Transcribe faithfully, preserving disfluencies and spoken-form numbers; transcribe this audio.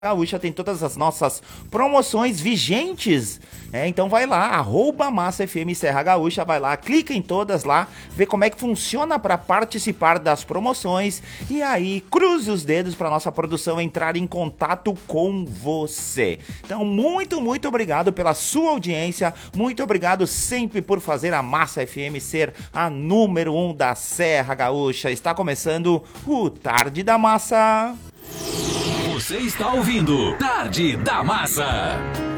Gaúcha tem todas as nossas promoções vigentes, é, então vai lá, arroba Massa F M Serra Gaúcha, vai lá, clica em todas lá, vê como é que funciona para participar das promoções e aí cruze os dedos para nossa produção entrar em contato com você. Então muito, muito obrigado pela sua audiência, muito obrigado sempre por fazer a Massa F M ser a número um da Serra Gaúcha. Está começando o Tarde da Massa. Você está ouvindo Tarde da Massa.